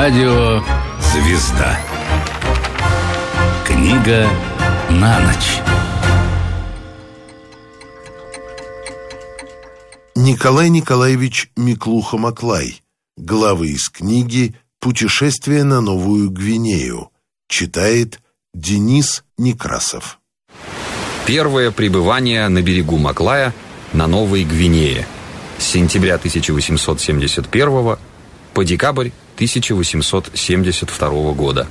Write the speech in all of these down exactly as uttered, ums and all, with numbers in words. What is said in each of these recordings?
Радио «Звезда». Книга на ночь. Николай Николаевич Миклуха-Маклай. Главы из книги «Путешествие на Новую Гвинею». Читает Денис Некрасов. Первое пребывание на берегу Маклая на Новой Гвинее с сентября тысяча восемьсот семьдесят первого по декабрь тысяча восемьсот семьдесят второго года.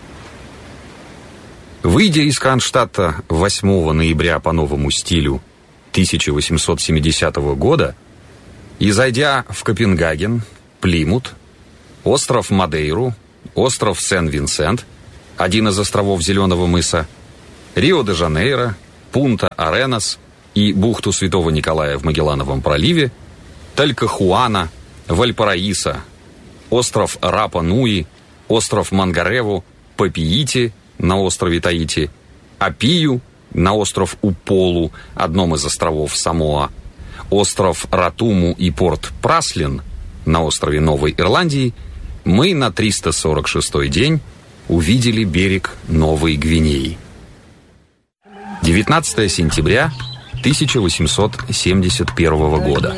Выйдя из Кронштадта восьмого ноября по новому стилю тысяча восемьсот семидесятого года и зайдя в Копенгаген, Плимут, остров Мадейру, остров Сен-Винсент, один из островов Зеленого мыса, Рио-де-Жанейро, Пунта-Аренас и бухту Святого Николая в Магеллановом проливе, Талькахуана, Вальпараисо, остров Рапа-Нуи, остров Мангареву, Папиити на острове Таити, Апию на остров Уполу, одном из островов Самоа, остров Ратуму и порт Праслин на острове Новой Ирландии, мы на триста сорок шестой день увидели берег Новой Гвинеи. девятнадцатого сентября тысяча восемьсот семьдесят первого года.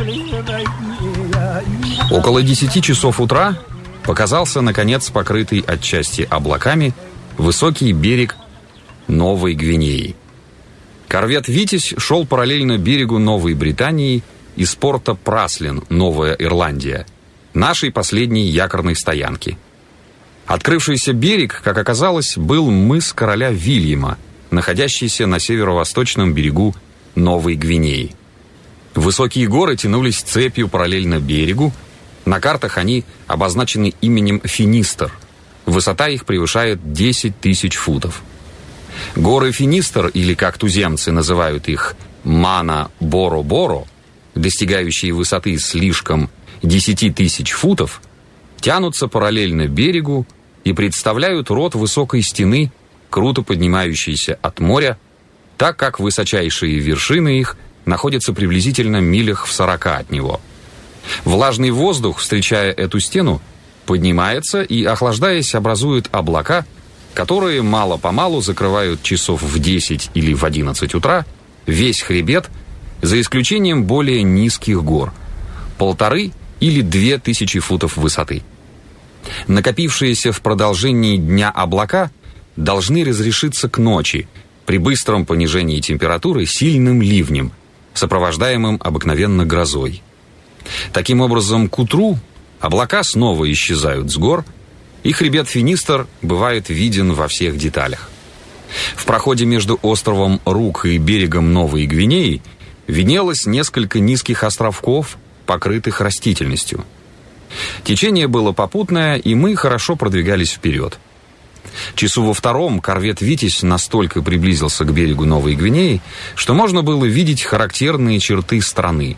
Около десяти часов утра показался, наконец, покрытый отчасти облаками высокий берег Новой Гвинеи. Корвет «Витязь» шел параллельно берегу Новой Британии из порта Праслин, Новая Ирландия, нашей последней якорной стоянки. Открывшийся берег, как оказалось, был мыс короля Вильяма, находящийся на северо-восточном берегу Новой Гвинеи. Высокие горы тянулись цепью параллельно берегу. На картах они обозначены именем Финистер. Высота их превышает десять тысяч футов. Горы Финистер, или как туземцы называют их Мана-Боро-Боро, достигающие высоты слишком десяти тысяч футов, тянутся параллельно берегу и представляют род высокой стены, круто поднимающейся от моря, так как высочайшие вершины их находятся приблизительно милях в сорока от него. Влажный воздух, встречая эту стену, поднимается и, охлаждаясь, образует облака, которые мало-помалу закрывают часов в десять или в одиннадцать утра весь хребет, за исключением более низких гор, полторы или две тысячи футов высоты. Накопившиеся в продолжении дня облака должны разрешиться к ночи при быстром понижении температуры сильным ливнем, сопровождаемым обыкновенно грозой. Таким образом, к утру облака снова исчезают с гор, и хребет Финистер бывает виден во всех деталях. В проходе между островом Рук и берегом Новой Гвинеи виднелось несколько низких островков, покрытых растительностью. Течение было попутное, и мы хорошо продвигались вперед. Часу во втором корвет «Витязь» настолько приблизился к берегу Новой Гвинеи, что можно было видеть характерные черты страны.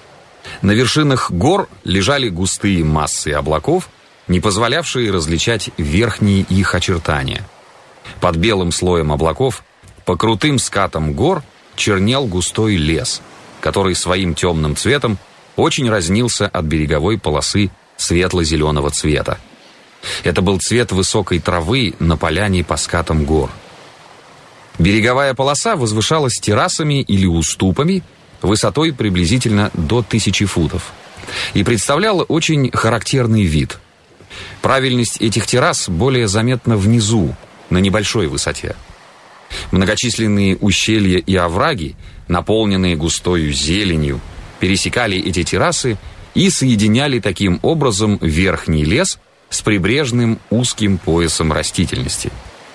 На вершинах гор лежали густые массы облаков, не позволявшие различать верхние их очертания. Под белым слоем облаков, по крутым скатам гор, чернел густой лес, который своим темным цветом очень разнился от береговой полосы светло-зеленого цвета. Это был цвет высокой травы на поляне по скатам гор. Береговая полоса возвышалась террасами или уступами высотой приблизительно до тысячи футов и представляла очень характерный вид. Правильность этих террас более заметна внизу, на небольшой высоте. Многочисленные ущелья и овраги, наполненные густою зеленью, пересекали эти террасы и соединяли таким образом верхний лес с прибрежным узким поясом растительности.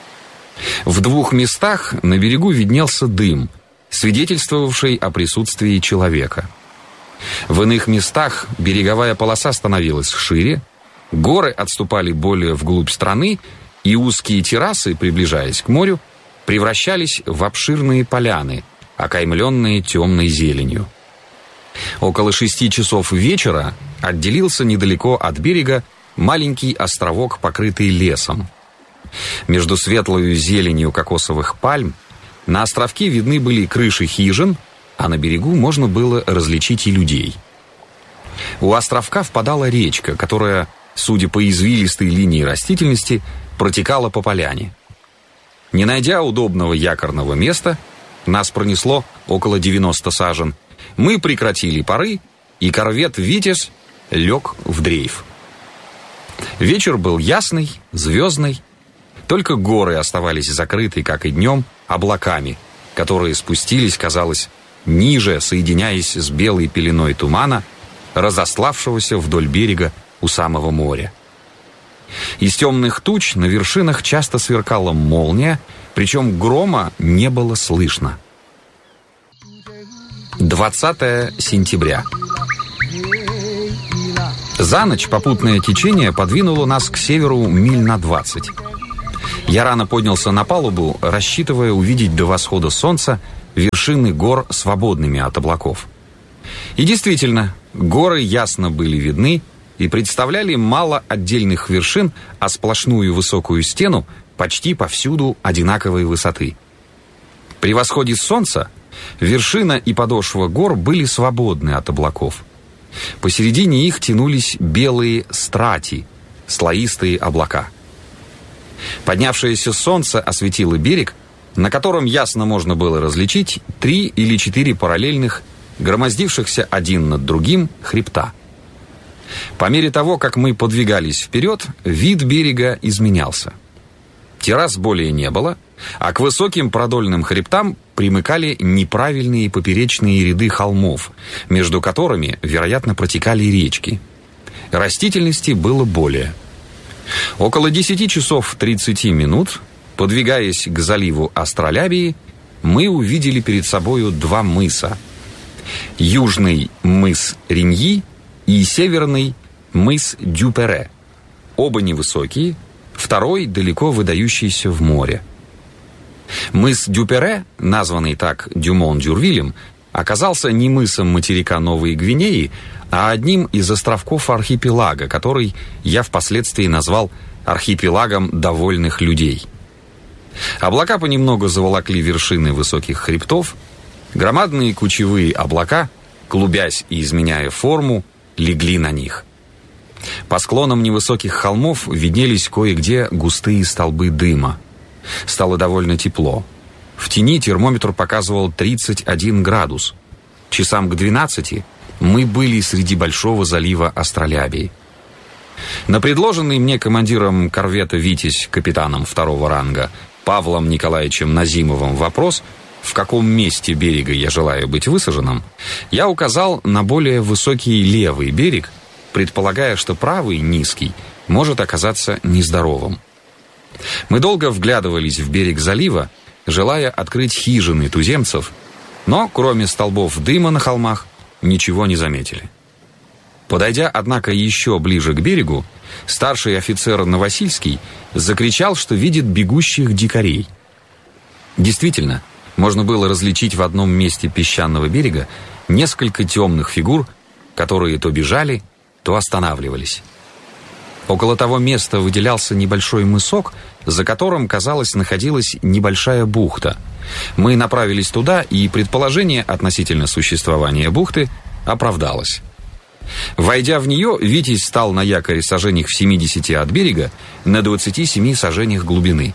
В двух местах на берегу виднелся дым, свидетельствовавший о присутствии человека. В иных местах береговая полоса становилась шире, горы отступали более вглубь страны, и узкие террасы, приближаясь к морю, превращались в обширные поляны, окаймленные темной зеленью. Около шести часов вечера отделился недалеко от берега маленький островок, покрытый лесом. Между светлою зеленью кокосовых пальм на островке видны были крыши хижин, а на берегу можно было различить и людей. У островка впадала речка, которая судя по извилистой линии растительности, протекала по поляне. Не найдя удобного якорного места, нас пронесло около девяноста сажен, мы прекратили пары, и корвет «Витязь» лег в дрейф. Вечер был ясный, звездный, только горы оставались закрыты, как и днем, облаками, которые спустились, казалось, ниже, соединяясь с белой пеленой тумана, разославшегося вдоль берега у самого моря. Из темных туч на вершинах часто сверкала молния, причем грома не было слышно. двадцатое сентября. За ночь попутное течение подвинуло нас к северу миль на двадцать. Я рано поднялся на палубу, рассчитывая увидеть до восхода солнца вершины гор свободными от облаков. И действительно, горы ясно были видны и представляли мало отдельных вершин, а сплошную высокую стену почти повсюду одинаковой высоты. При восходе солнца вершина и подошва гор были свободны от облаков. Посередине их тянулись белые страти, слоистые облака. Поднявшееся солнце осветило берег, на котором ясно можно было различить три или четыре параллельных, громоздившихся один над другим, хребта. По мере того, как мы подвигались вперед, вид берега изменялся. Террас более не было, а к высоким продольным хребтам примыкали неправильные поперечные ряды холмов, между которыми, вероятно, протекали речки. Растительности было более. Около десяти часов тридцати минут, подвигаясь к заливу Астролябии, мы увидели перед собою два мыса. Южный мыс Риньи и северный мыс Дюпере. Оба невысокие, второй далеко выдающийся в море. Мыс Дюпере, названный так Дюмон-Дюрвилем, оказался не мысом материка Новой Гвинеи, а одним из островков архипелага, который я впоследствии назвал архипелагом довольных людей. Облака понемногу заволокли вершины высоких хребтов, громадные кучевые облака, клубясь и изменяя форму, легли на них. По склонам невысоких холмов виднелись кое-где густые столбы дыма. Стало довольно тепло. В тени термометр показывал тридцать один градус. Часам к двенадцати мы были среди большого залива Астролябии. На предложенный мне командиром корвета «Витязь», капитаном второго ранга, Павлом Николаевичем Назимовым вопрос, в каком месте берега я желаю быть высаженным, я указал на более высокий левый берег, предполагая, что правый, низкий, может оказаться нездоровым. Мы долго вглядывались в берег залива, желая открыть хижины туземцев, но, кроме столбов дыма на холмах, ничего не заметили. Подойдя, однако, еще ближе к берегу, старший офицер Новосильский закричал, что видит бегущих дикарей. Действительно, можно было различить в одном месте песчаного берега несколько темных фигур, которые то бежали, то останавливались. Около того места выделялся небольшой мысок, за которым, казалось, находилась небольшая бухта. Мы направились туда, и предположение относительно существования бухты оправдалось. Войдя в нее, Витязь стал на якоре саженях в семидесяти от берега, на двадцати семи саженях глубины.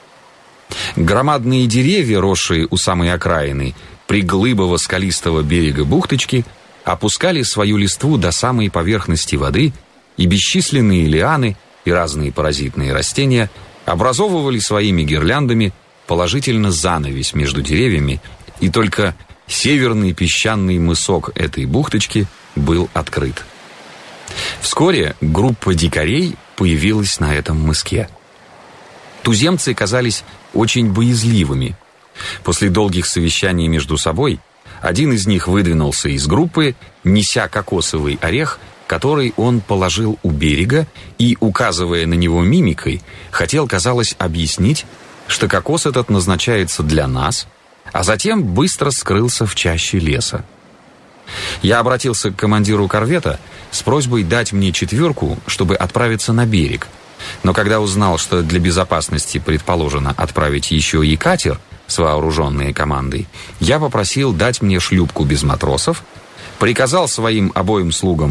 Громадные деревья, росшие у самой окраины, приглыбого скалистого берега бухточки, опускали свою листву до самой поверхности воды, и бесчисленные лианы и разные паразитные растения образовывали своими гирляндами положительно занавесь между деревьями, и только северный песчаный мысок этой бухточки был открыт. Вскоре группа дикарей появилась на этом мыске. Туземцы казались очень боязливыми. После долгих совещаний между собой один из них выдвинулся из группы, неся кокосовый орех, который он положил у берега и, указывая на него мимикой, хотел, казалось, объяснить, что кокос этот назначается для нас, а затем быстро скрылся в чаще леса. Я обратился к командиру корвета с просьбой дать мне четверку, чтобы отправиться на берег, но когда узнал, что для безопасности предположено отправить еще и катер с вооруженной командой, я попросил дать мне шлюпку без матросов, приказал своим обоим слугам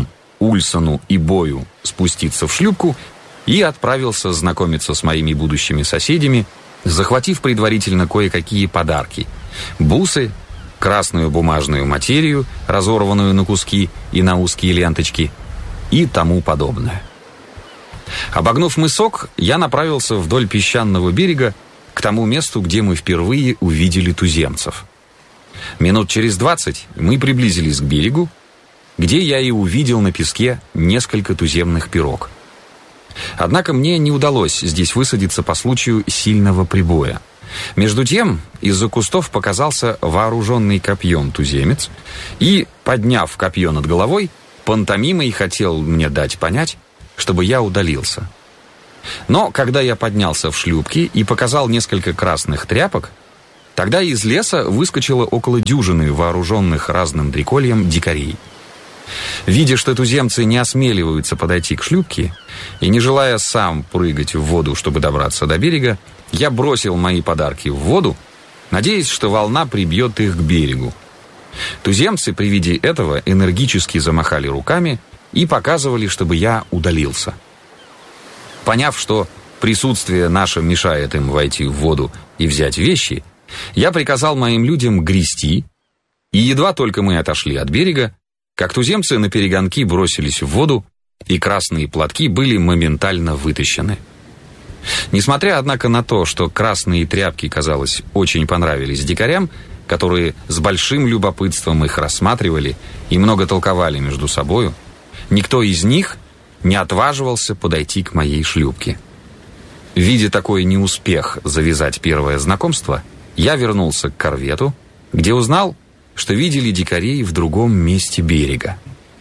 Ульсону и Бою спуститься в шлюпку и отправился знакомиться с моими будущими соседями, захватив предварительно кое-какие подарки: бусы, красную бумажную материю, разорванную на куски и на узкие ленточки, и тому подобное. Обогнув мысок, я направился вдоль песчаного берега к тому месту, где мы впервые увидели туземцев. Минут через двадцать мы приблизились к берегу, где я и увидел на песке несколько туземных пирог. Однако мне не удалось здесь высадиться по случаю сильного прибоя. Между тем, из-за кустов показался вооруженный копьем туземец и, подняв копье над головой, пантомимой хотел мне дать понять, чтобы я удалился. Но когда я поднялся в шлюпке и показал несколько красных тряпок, тогда из леса выскочило около дюжины вооруженных разным дрекольем дикарей. Видя, что туземцы не осмеливаются подойти к шлюпке, и не желая сам прыгать в воду, чтобы добраться до берега, я бросил мои подарки в воду, надеясь, что волна прибьет их к берегу. Туземцы при виде этого энергически замахали руками и показывали, чтобы я удалился. Поняв, что присутствие наше мешает им войти в воду и взять вещи, я приказал моим людям грести, и едва только мы отошли от берега, как туземцы наперегонки бросились в воду, и красные платки были моментально вытащены. Несмотря, однако, на то, что красные тряпки, казалось, очень понравились дикарям, которые с большим любопытством их рассматривали и много толковали между собою, никто из них не отваживался подойти к моей шлюпке. Видя такой неуспех завязать первое знакомство, я вернулся к корвету, где узнал, что видели дикарей в другом месте берега.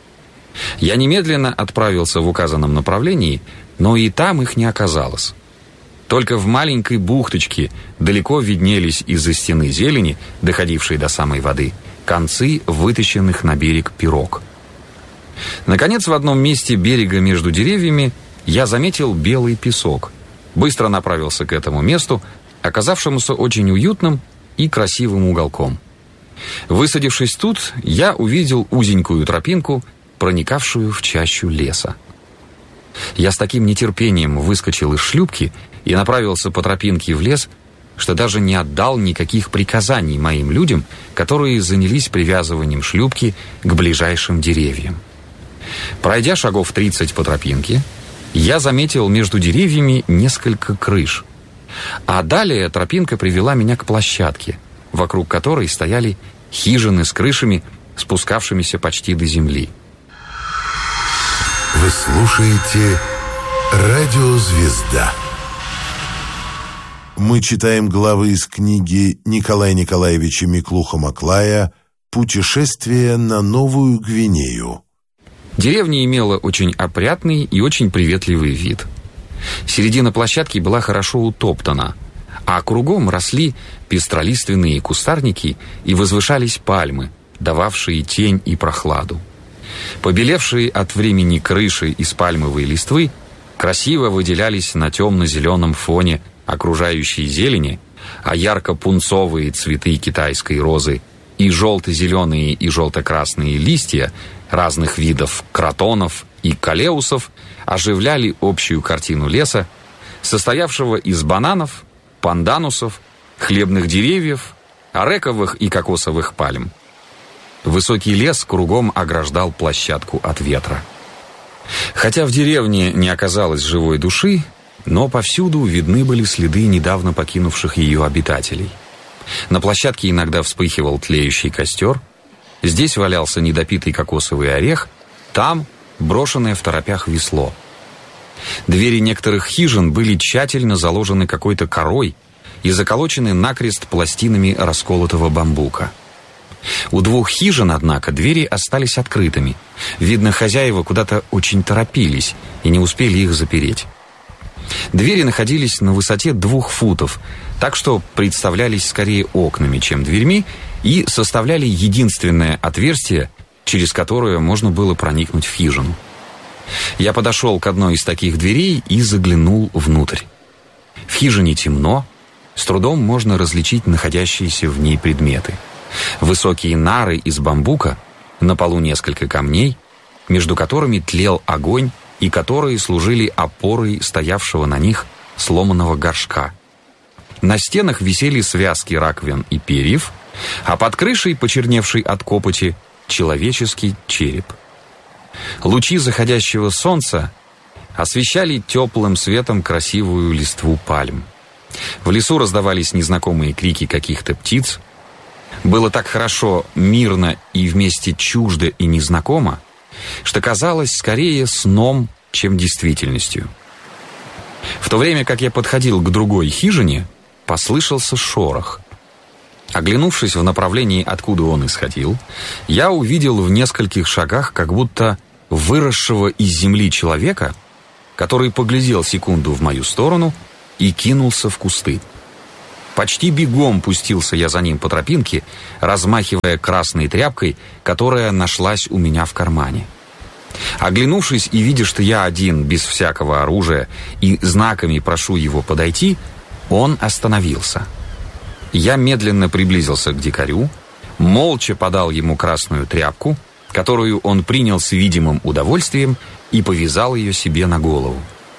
Я немедленно отправился в указанном направлении, но и там их не оказалось. Только в маленькой бухточке далеко виднелись из-за стены зелени, доходившей до самой воды, концы вытащенных на берег пирог. Наконец, в одном месте берега между деревьями я заметил белый песок. Быстро направился к этому месту, оказавшемуся очень уютным и красивым уголком. Высадившись тут, я увидел узенькую тропинку, проникавшую в чащу леса. Я с таким нетерпением выскочил из шлюпки и направился по тропинке в лес, что даже не отдал никаких приказаний моим людям, которые занялись привязыванием шлюпки к ближайшим деревьям. Пройдя шагов тридцать по тропинке, я заметил между деревьями несколько крыш. А далее тропинка привела меня к площадке, вокруг которой стояли хижины с крышами, спускавшимися почти до земли. Вы слушаете «Радио Звезда». Мы читаем главы из книги Николая Николаевича Миклуха-Маклая «Путешествие на Новую Гвинею». Деревня имела очень опрятный и очень приветливый вид. Середина площадки была хорошо утоптана, а кругом росли пестролиственные кустарники и возвышались пальмы, дававшие тень и прохладу. Побелевшие от времени крыши из пальмовой листвы красиво выделялись на темно-зеленом фоне окружающей зелени, а ярко-пунцовые цветы китайской розы и желто-зеленые и желто-красные листья разных видов кротонов и калеусов оживляли общую картину леса, состоявшего из бананов, панданусов, хлебных деревьев, арековых и кокосовых пальм. Высокий лес кругом ограждал площадку от ветра. Хотя в деревне не оказалось живой души, но повсюду видны были следы недавно покинувших ее обитателей. На площадке иногда вспыхивал тлеющий костер, здесь валялся недопитый кокосовый орех, там брошенное в торопях весло. Двери некоторых хижин были тщательно заложены какой-то корой и заколочены накрест пластинами расколотого бамбука. У двух хижин, однако, двери остались открытыми. Видно, хозяева куда-то очень торопились и не успели их запереть. Двери находились на высоте двух футов, так что представлялись скорее окнами, чем дверьми, и составляли единственное отверстие, через которое можно было проникнуть в хижину. Я подошел к одной из таких дверей и заглянул внутрь. В хижине темно, с трудом можно различить находящиеся в ней предметы. Высокие нары из бамбука, на полу несколько камней, между которыми тлел огонь и которые служили опорой стоявшего на них сломанного горшка. На стенах висели связки раковин и перьев, а под крышей, почерневшей от копоти, человеческий череп. Лучи заходящего солнца освещали теплым светом красивую листву пальм. В лесу раздавались незнакомые крики каких-то птиц. Было так хорошо, мирно и вместе чуждо и незнакомо, что казалось скорее сном, чем действительностью. В то время как я подходил к другой хижине, послышался шорох. Оглянувшись в направлении, откуда он исходил, я увидел в нескольких шагах как будто выросшего из земли человека, который поглядел секунду в мою сторону и кинулся в кусты. Почти бегом пустился я за ним по тропинке, размахивая красной тряпкой, которая нашлась у меня в кармане. Оглянувшись и видя, что я один, без всякого оружия, и знаками прошу его подойти, он остановился. Я медленно приблизился к дикарю, молча подал ему красную тряпку, которую он принял с видимым удовольствием, и повязал ее себе на голову.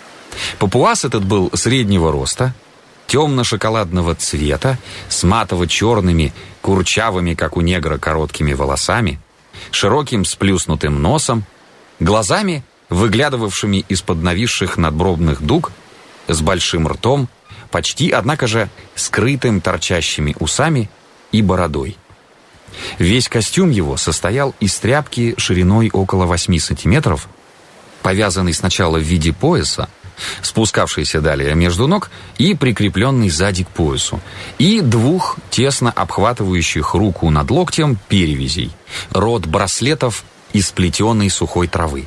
Папуас этот был среднего роста, темно-шоколадного цвета, с матово-черными, курчавыми, как у негра, короткими волосами, широким сплюснутым носом, глазами, выглядывавшими из-под нависших надбровных дуг, с большим ртом, почти, однако же, скрытым торчащими усами и бородой. Весь костюм его состоял из тряпки шириной около восьми сантиметров, повязанный сначала в виде пояса, спускавшийся далее между ног и прикрепленный сзади к поясу, и двух тесно обхватывающих руку над локтем перевязей, род браслетов из плетеной сухой травы.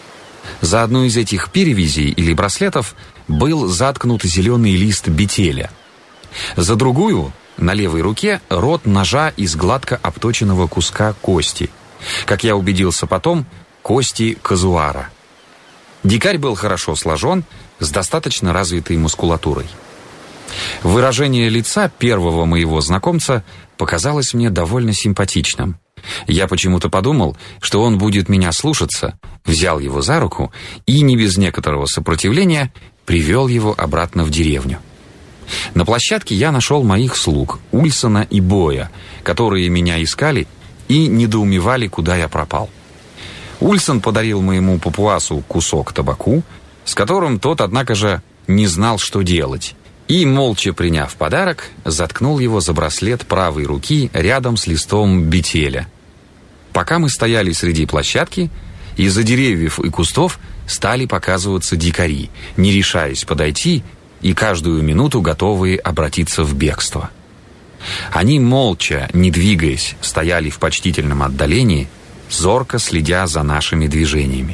За одну из этих перевязей или браслетов был заткнут зеленый лист бетеля. За другую, на левой руке, рот ножа из гладко обточенного куска кости. Как я убедился потом, кости казуара. Дикарь был хорошо сложен, с достаточно развитой мускулатурой. Выражение лица первого моего знакомца показалось мне довольно симпатичным. Я почему-то подумал, что он будет меня слушаться, взял его за руку и, не без некоторого сопротивления, привел его обратно в деревню. На площадке я нашел моих слуг, Ульсона и Боя, которые меня искали и недоумевали, куда я пропал. Ульсон подарил моему папуасу кусок табаку, с которым тот, однако же, не знал, что делать, и, молча приняв подарок, заткнул его за браслет правой руки рядом с листом бетеля. Пока мы стояли среди площадки, из-за деревьев и кустов стали показываться дикари, не решаясь подойти и каждую минуту готовые обратиться в бегство. Они молча, не двигаясь, стояли в почтительном отдалении, зорко следя за нашими движениями.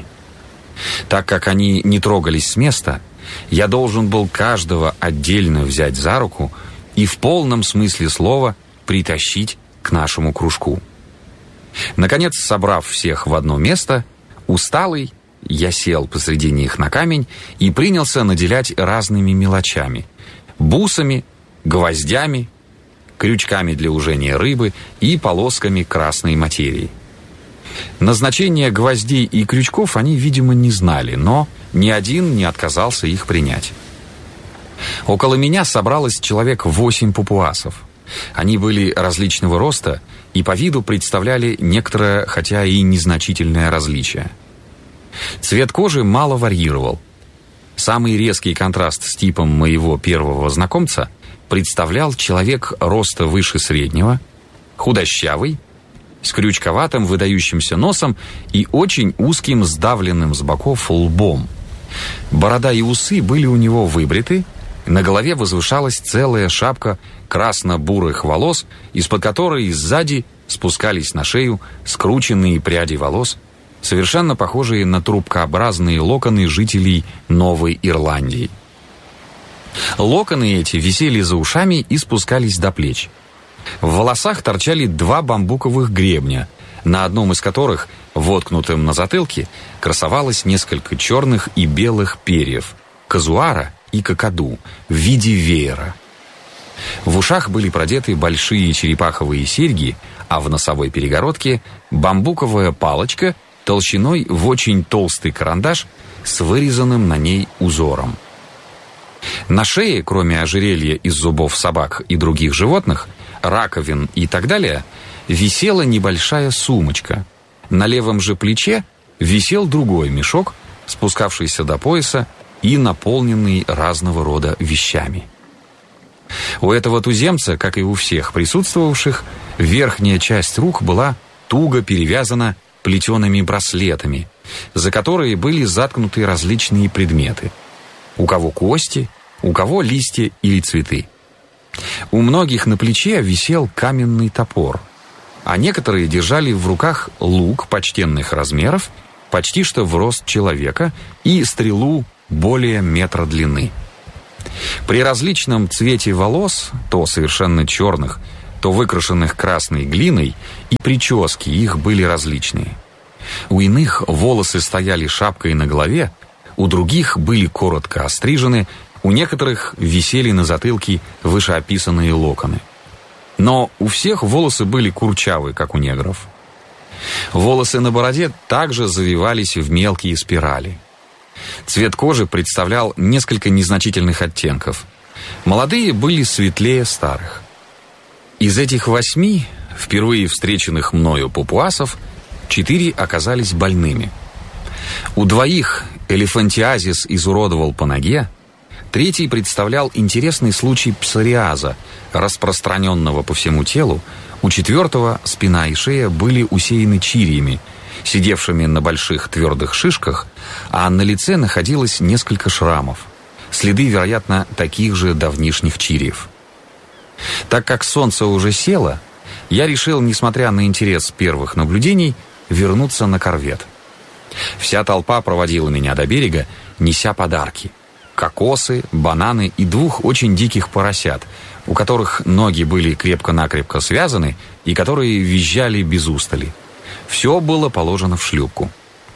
Так как они не трогались с места, я должен был каждого отдельно взять за руку и в полном смысле слова притащить к нашему кружку. Наконец, собрав всех в одно место, усталый, я сел посреди них на камень и принялся наделять разными мелочами: бусами, гвоздями, крючками для ужения рыбы и полосками красной материи. Назначение гвоздей и крючков они, видимо, не знали, но ни один не отказался их принять. Около меня собралось человек восемь папуасов. Они были различного роста и по виду представляли некоторое, хотя и незначительное различие. Цвет кожи мало варьировал. Самый резкий контраст с типом моего первого знакомца представлял человек роста выше среднего, худощавый, с крючковатым выдающимся носом и очень узким, сдавленным с боков лбом. Борода и усы были у него выбриты, на голове возвышалась целая шапка красно-бурых волос, из-под которой сзади спускались на шею скрученные пряди волос, совершенно похожие на трубкообразные локоны жителей Новой Ирландии. Локоны эти висели за ушами и спускались до плеч. В волосах торчали два бамбуковых гребня, на одном из которых, воткнутым на затылке, красовалось несколько черных и белых перьев – казуара и какаду в виде веера. В ушах были продеты большие черепаховые серьги, а в носовой перегородке – бамбуковая палочка толщиной в очень толстый карандаш с вырезанным на ней узором. На шее, кроме ожерелья из зубов собак и других животных, раковин и так далее, висела небольшая сумочка. На левом же плече висел другой мешок, спускавшийся до пояса и наполненный разного рода вещами. У этого туземца, как и у всех присутствовавших, верхняя часть рук была туго перевязана плетеными браслетами, за которые были заткнуты различные предметы. У кого кости, у кого листья или цветы. У многих на плече висел каменный топор, а некоторые держали в руках лук почтенных размеров, почти что в рост человека, и стрелу более метра длины. При различном цвете волос, то совершенно черных, то выкрашенных красной глиной, и прически их были различные. У иных волосы стояли шапкой на голове, у других были коротко острижены, у некоторых висели на затылке вышеописанные локоны. Но у всех волосы были курчавы, как у негров. Волосы на бороде также завивались в мелкие спирали. Цвет кожи представлял несколько незначительных оттенков. Молодые были светлее старых. Из этих восьми, впервые встреченных мною папуасов, четыре оказались больными. У двоих элефантиазис изуродовал по ноге, третий представлял интересный случай псориаза, распространенного по всему телу, у четвертого спина и шея были усеяны чириями, сидевшими на больших твердых шишках, а на лице находилось несколько шрамов, следы, вероятно, таких же давнишних чириев. Так как солнце уже село, я решил, несмотря на интерес первых наблюдений, вернуться на корвет. Вся толпа проводила меня до берега, неся подарки: кокосы, бананы и двух очень диких поросят, у которых ноги были крепко-накрепко связаны и которые визжали без устали. Все было положено в шлюпку.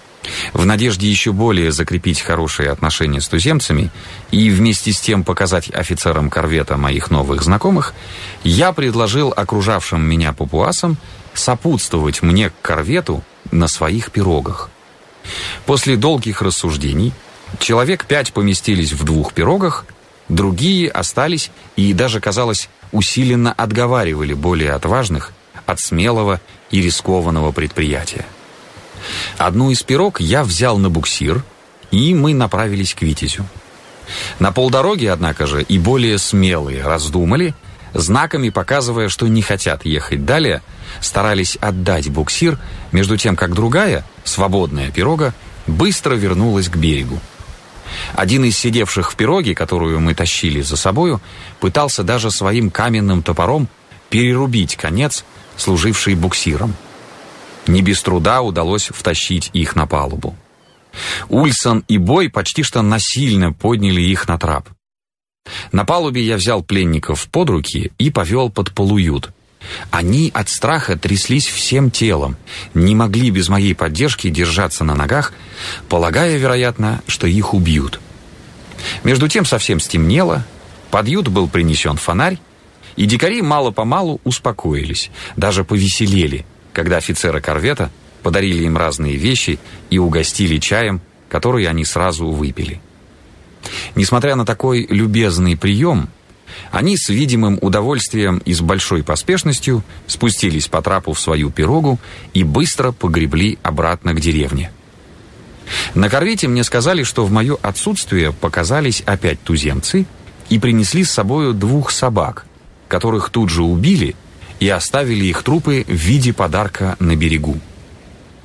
В надежде еще более закрепить хорошие отношения с туземцами и вместе с тем показать офицерам корвета моих новых знакомых, я предложил окружавшим меня папуасам сопутствовать мне к корвету на своих пирогах. После долгих рассуждений человек пять поместились в двух пирогах, другие остались и даже, казалось, усиленно отговаривали более отважных от смелого и рискованного предприятия. Одну из пирог я взял на буксир, и мы направились к Витязю. На полдороги, однако же, и более смелые раздумали, знаками показывая, что не хотят ехать далее, старались отдать буксир, между тем как другая, свободная пирога, быстро вернулась к берегу. Один из сидевших в пироге, которую мы тащили за собою, пытался даже своим каменным топором перерубить конец, служивший буксиром. Не без труда удалось втащить их на палубу. Ульсон и Бой почти что насильно подняли их на трап. На палубе я взял пленников под руки и повел под полуют. Они от страха тряслись всем телом, не могли без моей поддержки держаться на ногах, полагая, вероятно, что их убьют. Между тем совсем стемнело, под ют был принесен фонарь, и дикари мало-помалу успокоились, даже повеселели, когда офицеры корвета подарили им разные вещи и угостили чаем, который они сразу выпили. Несмотря на такой любезный прием, они с видимым удовольствием и с большой поспешностью спустились по трапу в свою пирогу и быстро погребли обратно к деревне. На корвете мне сказали, что в мое отсутствие показались опять туземцы и принесли с собою двух собак, которых тут же убили и оставили их трупы в виде подарка на берегу.